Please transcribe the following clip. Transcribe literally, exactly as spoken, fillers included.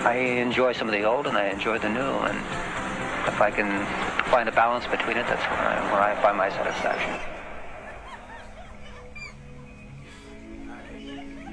I enjoy some of the old and I enjoy the new, and if I can find a balance between it, that's where I, where I find my satisfaction.